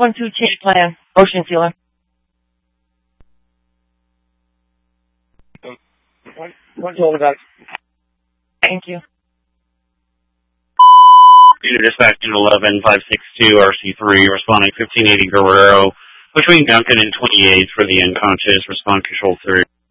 512, change plan. Ocean Sealer. 112, guys. Thank you. Unit dispatch 11562 RC3, responding 1580 Guerrero, between Duncan and 28 for the unconscious, respond control 3.